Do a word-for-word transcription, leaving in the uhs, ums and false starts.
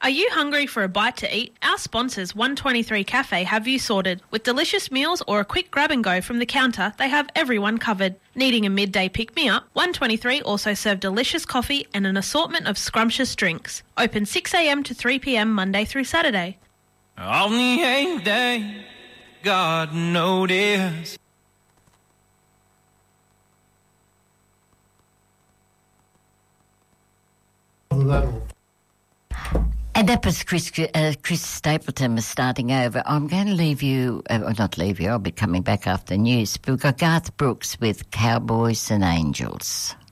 Are you hungry for a bite to eat? Our sponsors, one twenty-three Cafe, have you sorted. With delicious meals or a quick grab and go from the counter, they have everyone covered. Needing a midday pick-me-up? one twenty-three also serve delicious coffee and an assortment of scrumptious drinks. Open six a m to three p m Monday through Saturday. On the eighth day, God noticed. And that was Chris, uh, Chris Stapleton was starting over. I'm going to leave you, uh, well, not leave you, I'll be coming back after the news. But we've got Garth Brooks with Cowboys and Angels.